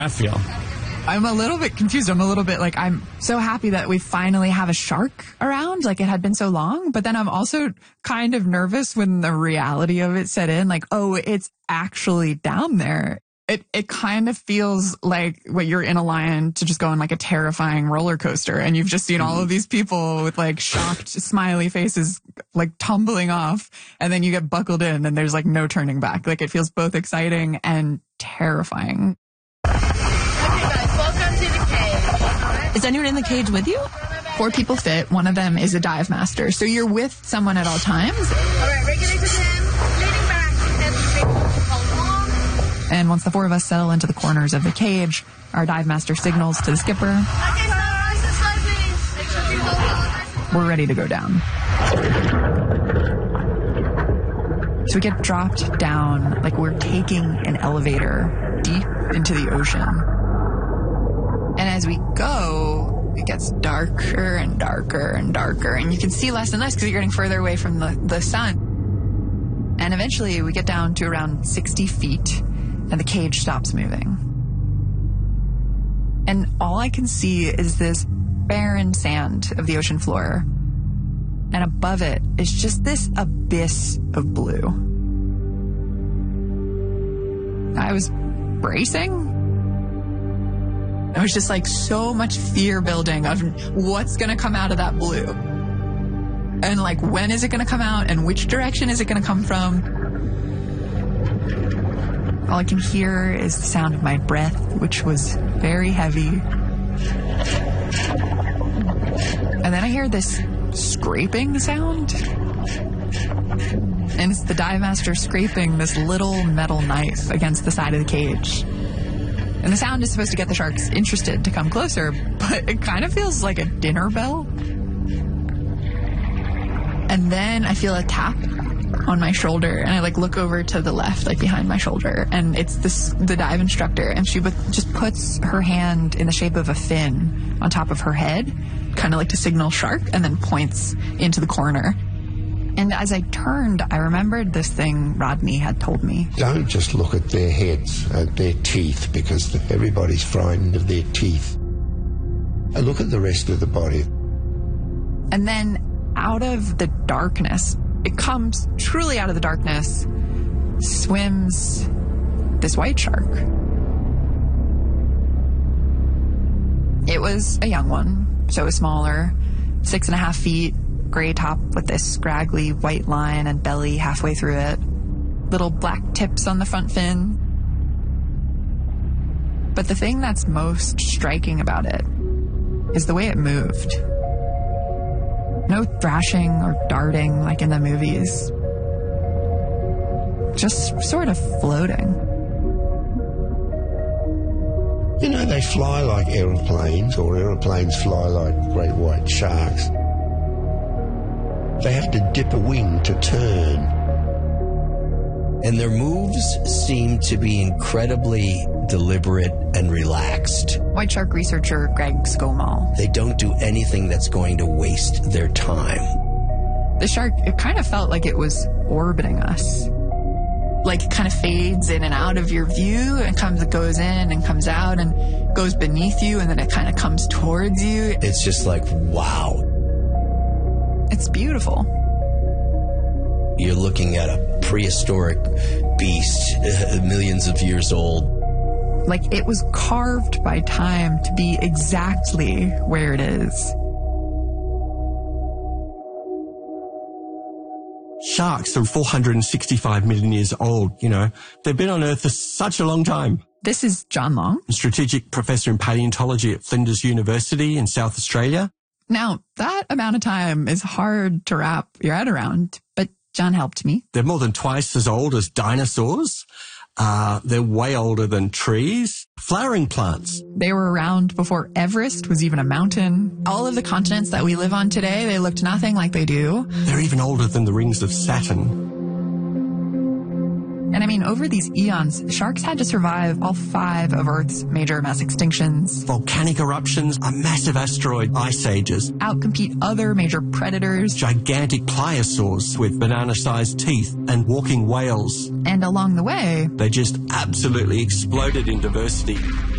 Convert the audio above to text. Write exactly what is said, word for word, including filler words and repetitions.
I feel. I'm a little bit confused. I'm a little bit like, I'm so happy that we finally have a shark around. Like, it had been so long. But then I'm also kind of nervous when the reality of it set in. Like, oh, it's actually down there. It it kind of feels like what you're in a line to just go on like a terrifying roller coaster. And you've just seen all of these people with like shocked, smiley faces, like tumbling off. And then you get buckled in and there's like no turning back. Like, it feels both exciting and terrifying. Is anyone in the cage with you? Four people fit. One of them is a dive master. So you're with someone at all times. All right, regulated him, leaning back, head straight, and once the four of us settle into the corners of the cage, our dive master signals to the skipper. Okay, so nice and slow, please. Make sure you hold on. We're ready to go down. So we get dropped down like we're taking an elevator deep into the ocean. And as we go, it gets darker and darker and darker. And you can see less and less because you're getting further away from the, the sun. And eventually we get down to around sixty feet and the cage stops moving. And all I can see is this barren sand of the ocean floor. And above it is just this abyss of blue. I was bracing. It was just like so much fear building of what's going to come out of that blue. And like, when is it going to come out and which direction is it going to come from? All I can hear is the sound of my breath, which was very heavy. And then I hear this scraping sound. And it's the dive master scraping this little metal knife against the side of the cage. And the sound is supposed to get the sharks interested to come closer, but it kind of feels like a dinner bell. And then I feel a tap on my shoulder, and I like look over to the left, like behind my shoulder, and it's this the dive instructor, and she just puts her hand in the shape of a fin on top of her head, kind of like to signal shark, and then points into the corner. And as I turned, I remembered this thing Rodney had told me. Don't just look at their heads, at their teeth, because everybody's frightened of their teeth. Look at the rest of the body. And then out of the darkness, it comes truly out of the darkness, swims this white shark. It was a young one, so it was smaller, six and a half feet, gray top with this scraggly white line and belly halfway through it. Little black tips on the front fin. But the thing that's most striking about it is the way it moved. No thrashing or darting like in the movies. Just sort of floating. You know, they fly like aeroplanes, or aeroplanes fly like great white sharks. They have to dip a wing to turn. And their moves seem to be incredibly deliberate and relaxed. White shark researcher Greg Skomal. They don't do anything that's going to waste their time. The shark, it kind of felt like it was orbiting us. Like, it kind of fades in and out of your view and comes, it goes in and comes out and goes beneath you, and then it kind of comes towards you. It's just like, wow. It's beautiful. You're looking at a prehistoric beast, millions of years old. Like, it was carved by time to be exactly where it is. Sharks are four hundred sixty-five million years old, you know. They've been on Earth for such a long time. This is John Long, strategic professor in paleontology at Flinders University in South Australia. Now, that amount of time is hard to wrap your head around, but John helped me. They're more than twice as old as dinosaurs. Uh, they're way older than trees. Flowering plants. They were around before Everest was even a mountain. All of the continents that we live on today, they looked nothing like they do. They're even older than the rings of Saturn. And I mean, over these eons, sharks had to survive all five of Earth's major mass extinctions. Volcanic eruptions, a massive asteroid, ice ages. Outcompete other major predators. Gigantic pliosaurs with banana-sized teeth and walking whales. And along the way, they just absolutely exploded in diversity.